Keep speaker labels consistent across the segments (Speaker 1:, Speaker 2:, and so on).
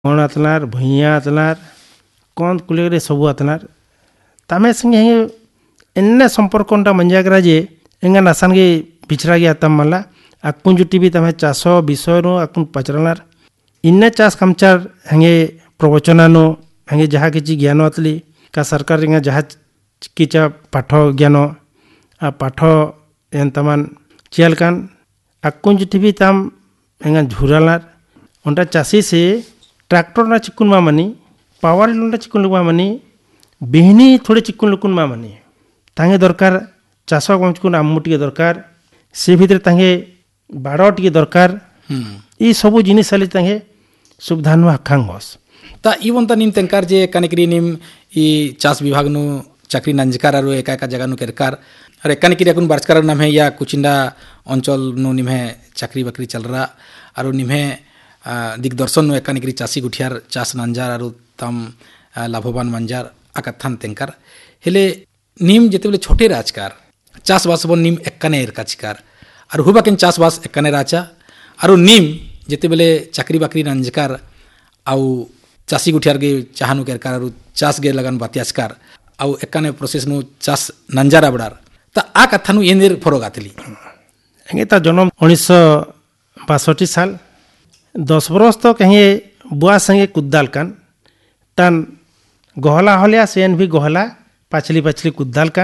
Speaker 1: कौन आतलार भुइया आतलार कौन कुलेरे सबू आतलार तमें संगे एन्ने संपर्क मंजागरा जे एंगा नसान के पिछड़ा गया तम मला अक्कुन जुटी भी तमें चासो विषय नो अक्कुन पचरलार इन्ने चास कमचार हंगे प्रवचनानो हंगे जहाँ किसी ज्ञानो अतली का सरकार रिंगा जहाँ किचा पाठो ज्ञानो आ पाठो एन तमान चियल कान अक्कुन जुटी भी तम हंगा झुरालार उनटा चासी से ट्रैक्टर ना चिकुन मामनी पावर लुंडा चिकुन लुक मामनी बिहनी थोड़े चिकुन लुकुन मामनी तांगे दरकार चासो कम चिकुन आम्मुटी के दरकार से भीतर तांगे बाड़ोट के दरकार ये सबू जिनिस साली तांगे सुविधानु आखांग होस
Speaker 2: ता इवंता निम तेंकार जे कानिकरी निम ई चास विभाग नु चाकरी नंजकार आरो एका एका जगह नु केरकार अरे कानिकरी अकुन बारचकार नाम है या कुचिंडा अंचल नु निम है चाकरी बाकरी चल रहा आरो निम है दिग्दर्शन नु एकानिकरी चासी गुठियार चास नंजार आरो तम लाभवान मंजार आकाथान तेंकार हेले निम जेतेबले छोटे राजकार चास बास बन निम एक्काने एरकाचिकार आरो हुबाकेन चास बास एक्काने राचा आरो निम जेतेबले चाकरी बाकरी नंजकार आउ चासी गुठियार गे चाहानु केरकार आरो चास गे लगन बातियासकार आउ एक्काने प्रोसेस नु चास नंजारा बडार ता आ कथानु येनेर फरक आतली
Speaker 1: एंगे ता जन्म 1962 साल 10 बरस तो कहीं बुआ संगे कुद्दाल कान तन गहला हलिया सेन भी गहला पाछली पाछली कुद्दाल कान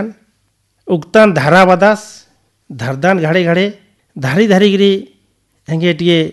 Speaker 1: उगतान धारा बादास धारदान घाड़े घाड़े धारी धारी गिरी हेंगे टिए